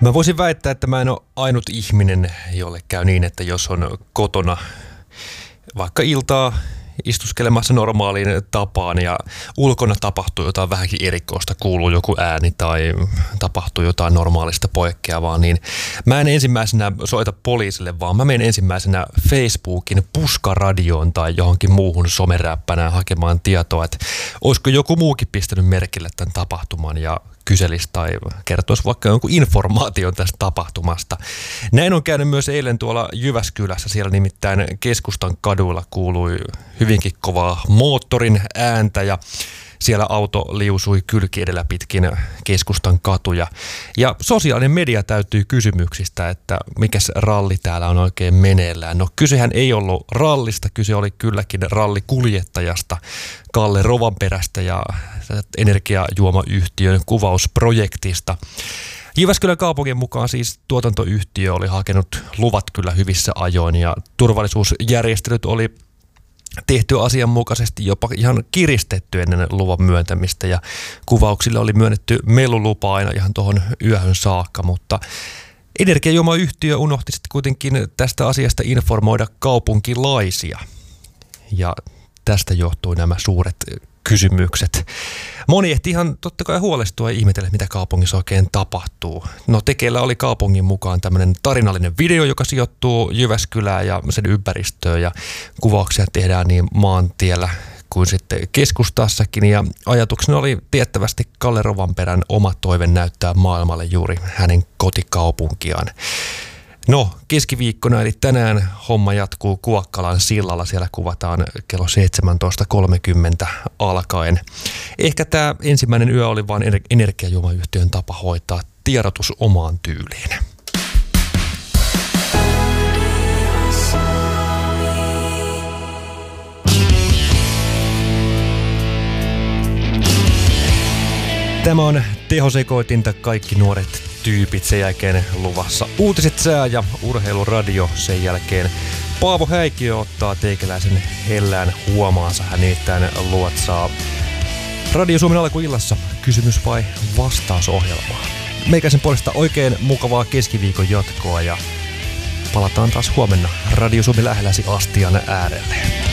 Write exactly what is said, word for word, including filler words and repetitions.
Mä voisin väittää, että mä en ole ainut ihminen, jolle käy niin, että jos on kotona vaikka iltaa istuskelemassa normaaliin tapaan ja ulkona tapahtuu jotain vähänkin erikoista, kuuluu joku ääni tai tapahtuu jotain normaalista poikkeavaa, niin mä en ensimmäisenä soita poliisille, vaan mä menen ensimmäisenä Facebookin puskaradioon tai johonkin muuhun someräppänään hakemaan tietoa, että olisiko joku muukin pistänyt merkille tämän tapahtuman ja kyselisi tai kertoisi vaikka jonkun informaation tästä tapahtumasta. Näin on käynyt myös eilen tuolla Jyväskylässä. Siellä nimittäin keskustan kaduilla kuului hyvinkin kovaa moottorin ääntä ja siellä auto liusui kylki edellä pitkin keskustan katuja. Ja sosiaalinen media täytyy kysymyksistä, että mikäs ralli täällä on oikein meneillään. No kysehän ei ollut rallista, kyse oli kylläkin rallikuljettajasta Kalle Rovanperästä ja energiajuomayhtiön kuvausprojektista. Jyväskylän kaupungin mukaan siis tuotantoyhtiö oli hakenut luvat kyllä hyvissä ajoin ja turvallisuusjärjestelyt oli tehty asianmukaisesti, jopa ihan kiristetty ennen luvan myöntämistä ja kuvauksille oli myönnetty melulupa aina ihan tuohon yöhön saakka, mutta energiajuomayhtiö unohti sitten kuitenkin tästä asiasta informoida kaupunkilaisia ja tästä johtui nämä suuret kysymykset. Moni ehti ihan totta kai huolestua ja ihmetellä, mitä kaupungissa oikein tapahtuu. No tekeillä oli kaupungin mukaan tämmöinen tarinallinen video, joka sijoittuu Jyväskylään ja sen ympäristöön ja kuvauksia tehdään niin maantiellä kuin sitten keskustassakin ja ajatuksena oli tiettävästi Kalle Rovanperän oma toive näyttää maailmalle juuri hänen kotikaupunkiaan. No, keskiviikkona eli tänään homma jatkuu Kuokkalan sillalla. Siellä kuvataan kello seitsemäntoista kolmekymmentä alkaen. Ehkä tämä ensimmäinen yö oli vain energiajuomayhtiön tapa hoitaa tiedotus omaan tyyliin. Tämä on tehosekoitinta kaikki nuoret tyypit, sen jälkeen luvassa uutiset, sää ja urheiluradio, sen jälkeen Paavo Häikiö ottaa teikäläisen hellään huomaansa, hän nimittäin luotsaa Radio Suomen alkuillassa kysymys vai vastausohjelmaa. Meikäisen puolesta oikein mukavaa keskiviikon jatkoa ja palataan taas huomenna Radio Suomen lähelläsi astian äärelle.